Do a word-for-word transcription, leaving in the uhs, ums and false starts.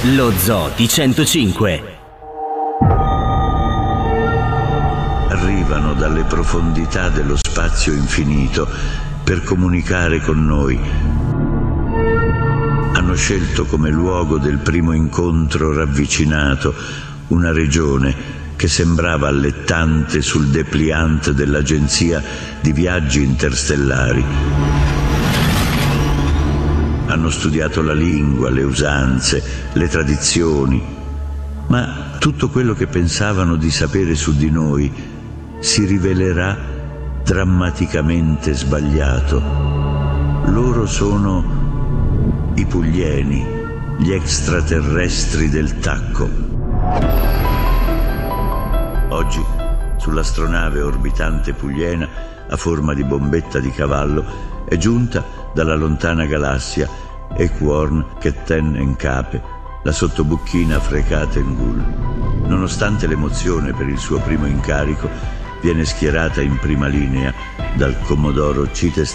Lo Zoo di centocinque. Arrivano dalle profondità dello spazio infinito per comunicare con noi. Hanno scelto come luogo del primo incontro ravvicinato una regione che sembrava allettante sul dépliant dell'agenzia di viaggi interstellari. Hanno studiato la lingua, le usanze, le tradizioni, ma tutto quello che pensavano di sapere su di noi si rivelerà drammaticamente sbagliato. Loro sono i Puglieni, gli extraterrestri del tacco. Oggi, sull'astronave orbitante pugliena a forma di bombetta di cavallo, è giunta dalla lontana galassia Equorn Ketten Encape, la sottobucchina Frecaten Gul. Nonostante l'emozione per il suo primo incarico, viene schierata in prima linea dal commodoro Cites